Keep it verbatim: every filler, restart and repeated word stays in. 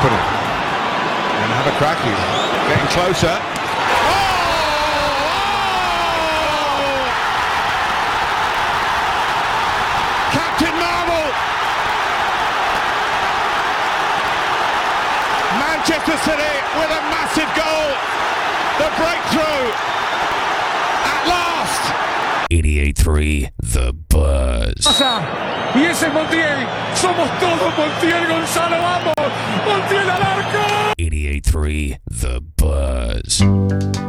Put it. And have a crack. He's getting closer. Oh! Captain Marvel! Manchester City with a massive goal. The breakthrough at last. eighty-eight three The Buzz. Y ese es Montiel. Somos todos Montiel, Gonzalo, vamos. Montiel al arco. eighty-eight three The Buzz.